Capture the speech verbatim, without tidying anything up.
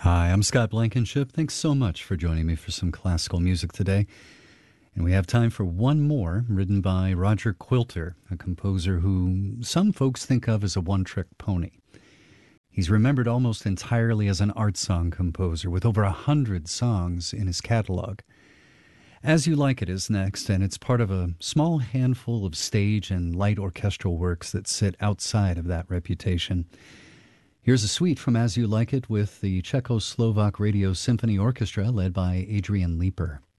Hi, I'm Scott Blankenship. Thanks so much for joining me for some classical music today. And we have time for one more, written by Roger Quilter, a composer who some folks think of as a one-trick pony. He's remembered almost entirely as an art song composer, with over a hundred songs in his catalog. As You Like It is next, and it's part of a small handful of stage and light orchestral works that sit outside of that reputation. Here's a suite from As You Like It with the Czechoslovak Radio Symphony Orchestra led by Adrian Leeper.